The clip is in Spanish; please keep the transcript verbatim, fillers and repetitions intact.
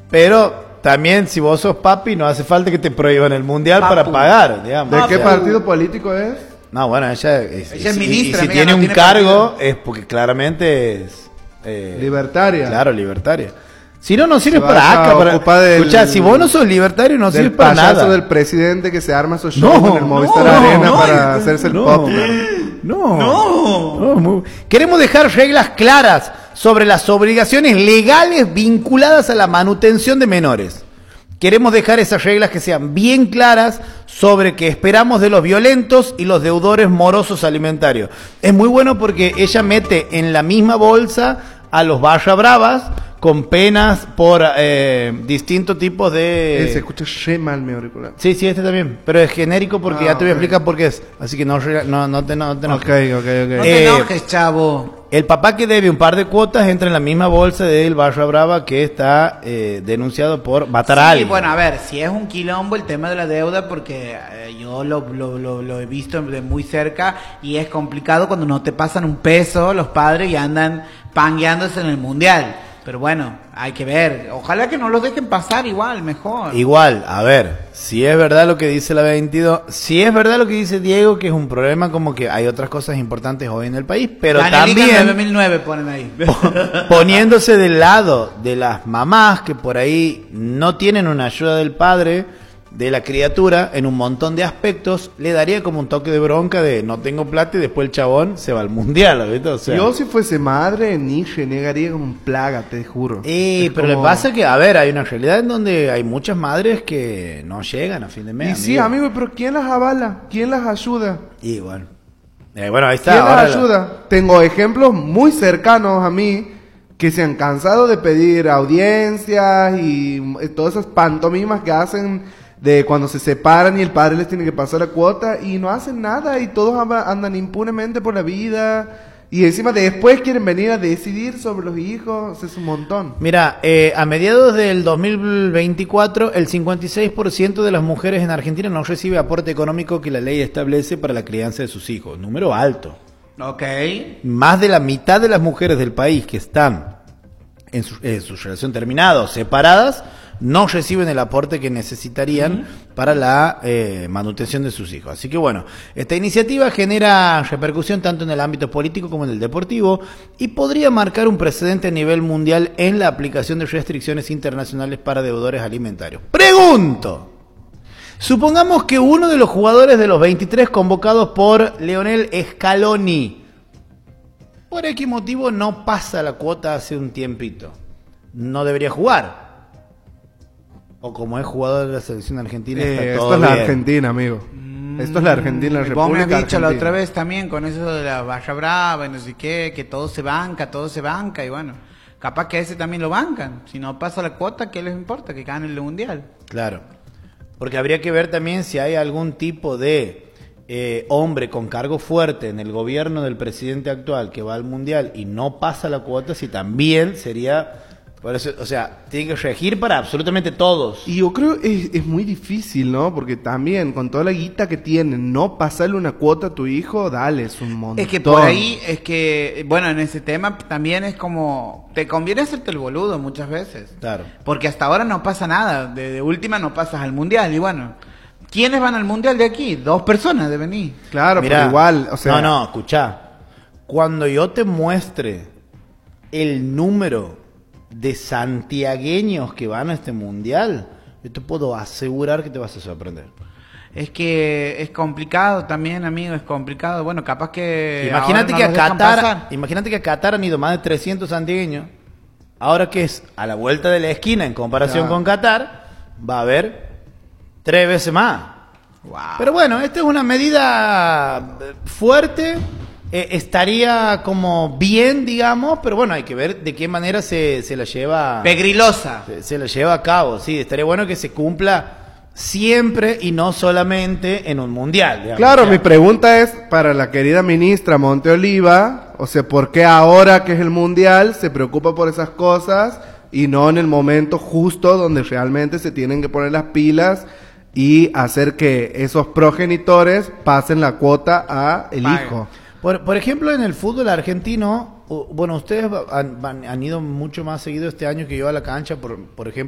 Pero también, si vos sos papi, no hace falta que te prohíban el mundial Papu. para pagar, digamos. ¿De o qué sea, partido político es? No, bueno, ella es, ella es y, ministra. Y, y si amiga, tiene no un tiene cargo, partido. es porque claramente es... Eh, libertaria. Claro, libertaria. Si no, no sirve Se para va a acá. Para... ocupar del- Escuchá, si vos no sos libertario, no Del sirve para payaso nada. del presidente que se arma esos shows No, en el Movistar no, Arena no, para no, hacerse el no. popular. No, No. no, muy- Queremos dejar reglas claras sobre las obligaciones legales vinculadas a la manutención de menores. Queremos dejar esas reglas que sean bien claras sobre qué esperamos de los violentos y los deudores morosos alimentarios. Es muy bueno porque ella mete en la misma bolsa a los barra bravas con penas por eh, distintos tipos de... Eh, se escucha re mal mi auricular. Sí, sí, este también, pero es genérico porque Ah, ya te voy a ok. explicar por qué es. Así que no, rega- no, no te, no te Ok, enojes. ok, ok. No Eh, te enojes, chavo. El papá que debe un par de cuotas entra en la misma bolsa del Barra Brava que está eh, denunciado por matar a Sí, alguien. bueno, a ver, si es un quilombo el tema de la deuda, porque eh, yo lo, lo, lo, lo he visto de muy cerca y es complicado cuando no te pasan un peso los padres y andan pangueándose en el mundial. Pero bueno, hay que ver. Ojalá que no los dejen pasar igual, mejor. Igual, a ver, si es verdad lo que dice la veintidós, si es verdad lo que dice Diego, que es un problema como que hay otras cosas importantes hoy en el país, pero Canelica también nueve mil nueve ponen ahí. poniéndose del lado de las mamás que por ahí no tienen una ayuda del padre, de la criatura, en un montón de aspectos, le daría como un toque de bronca de no tengo plata y después el chabón se va al mundial, ¿viste? O sea, Yo si fuese madre, ni renegaría como un plaga, te juro. Eh, Es pero como- le pasa que, a ver, hay una realidad en donde hay muchas madres que no llegan a fin de mes. Y sí, amigo, pero ¿quién las avala? ¿Quién las ayuda? Y bueno. Eh, bueno, ahí está. ¿Quién ahora las la- ayuda? Tengo ejemplos muy cercanos a mí que se han cansado de pedir audiencias y eh, todas esas pantomimas que hacen de cuando se separan y el padre les tiene que pasar la cuota y no hacen nada y todos amba- andan impunemente por la vida y encima después quieren venir a decidir sobre los hijos. Es un montón. Mira, eh, a mediados del dos mil veinticuatro, el cincuenta y seis por ciento de las mujeres en Argentina no recibe aporte económico que la ley establece para la crianza de sus hijos. Número alto. Ok. Más de la mitad de las mujeres del país que están en su, en su relación terminada o separadas no reciben el aporte que necesitarían uh-huh. para la eh, manutención de sus hijos. Así que bueno, esta iniciativa genera repercusión tanto en el ámbito político como en el deportivo y podría marcar un precedente a nivel mundial en la aplicación de restricciones internacionales para deudores alimentarios. Pregunto, supongamos que uno de los jugadores de los veintitrés convocados por Lionel Scaloni por X motivo no pasa la cuota hace un tiempito. No debería jugar. O como es jugador de la selección argentina, Eh, está esto todo es la bien. Argentina, amigo. Esto es la Argentina, la Mm, vos me República has dicho la Argentina. otra vez también con eso de la barra brava y no sé qué, que todo se banca, todo se banca y bueno, capaz que ese también lo bancan. Si no pasa la cuota, ¿qué les importa? Que ganen el mundial. Claro. Porque habría que ver también si hay algún tipo de eh, hombre con cargo fuerte en el gobierno del presidente actual que va al mundial y no pasa la cuota, si también sería... Por eso, o sea, tiene que regir para absolutamente todos. Y yo creo es, es muy difícil, ¿no? Porque también con toda la guita que tienen, no pasarle una cuota a tu hijo, dale, es un montón. Es que por ahí, es que, bueno, en ese tema también es como, te conviene hacerte el boludo muchas veces. Claro. Porque hasta ahora no pasa nada, de, de última no pasas al mundial y bueno, ¿quiénes van al mundial de aquí? Dos personas deben ir. Claro, Mirá, pero igual, o sea... No, no, escuchá. Cuando yo te muestre el número de santiagueños que van a este mundial, yo te puedo asegurar que te vas a sorprender. Es que es complicado también, amigo, es complicado. Bueno, capaz que Imagínate ahora que no a los dejan Qatar, pasar. imagínate que a Qatar han ido más de trescientos santiagueños. Ahora que es a la vuelta de la esquina en comparación Claro. con Qatar, va a haber tres veces más. Wow. Pero bueno, esta es una medida eh, fuerte, eh, estaría como bien, digamos, pero bueno, hay que ver de qué manera se, se la lleva Pegrilosa. se, se la lleva a cabo. Sí, estaría bueno que se cumpla siempre y no solamente en un mundial, digamos. Claro, O sea, mi pregunta es para la querida ministra Monteoliva, o sea, ¿por qué ahora que es el mundial se preocupa por esas cosas y no en el momento justo donde realmente se tienen que poner las pilas y hacer que esos progenitores pasen la cuota a el Pague. hijo? Por, por ejemplo, en el fútbol argentino, o- bueno, ustedes han, han- han ido mucho más seguido este año que yo a la cancha, por, por ejemplo,